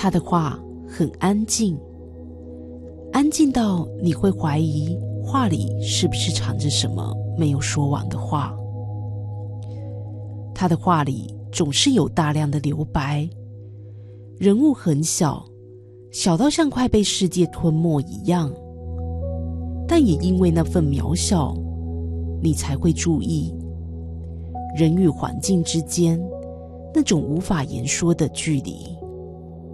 他的话很安静，安静到你会怀疑话里是不是藏着什么没有说完的话。他的话里总是有大量的留白，人物很小，小到像快被世界吞没一样，但也因为那份渺小，你才会注意人与环境之间那种无法言说的距离。